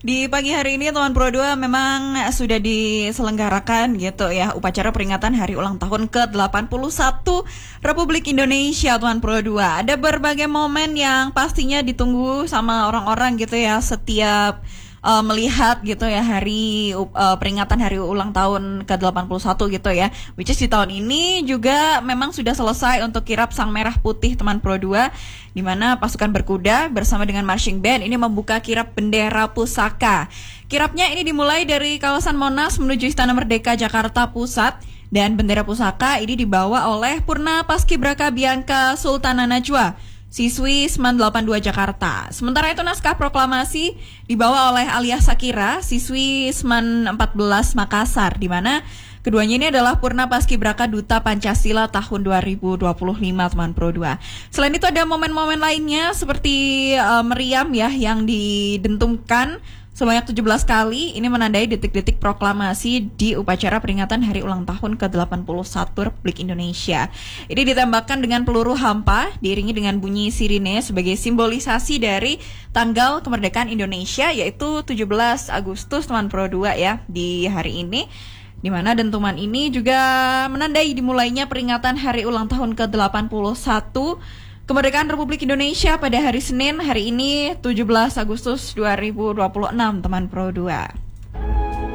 Di pagi hari ini teman Pro 2 memang sudah diselenggarakan gitu ya upacara peringatan hari ulang tahun ke-81 Republik Indonesia teman Pro 2. Ada berbagai momen yang pastinya ditunggu sama orang-orang gitu ya setiap melihat gitu ya hari peringatan hari ulang tahun ke-81 gitu ya. Which is di tahun ini juga memang sudah selesai untuk kirap Sang Merah Putih teman Pro 2, di mana pasukan berkuda bersama dengan marching band ini membuka kirap bendera pusaka. Kirapnya ini dimulai dari kawasan Monas menuju Istana Merdeka Jakarta Pusat, dan bendera pusaka ini dibawa oleh Purna Paskibraka Bianca Sultana Najwa, siswi SMAN 82 Jakarta. Sementara itu naskah proklamasi dibawa oleh Alia Sakira, siswi SMAN 14 Makassar, di mana keduanya ini adalah Purna Paskibraka Duta Pancasila tahun 2025 teman Pro 2. Selain itu ada momen-momen lainnya seperti meriam ya yang didentungkan sebanyak 17 kali. Ini menandai detik-detik proklamasi di upacara peringatan hari ulang tahun ke-81 Republik Indonesia. Ini ditembakkan dengan peluru hampa, diiringi dengan bunyi sirine sebagai simbolisasi dari tanggal kemerdekaan Indonesia, yaitu 17 Agustus teman Pro 2 ya, di hari ini. Di mana dentuman ini juga menandai dimulainya peringatan hari ulang tahun ke-81 Kemerdekaan Republik Indonesia pada hari Senin hari ini 17 Agustus 2026 teman Pro 2.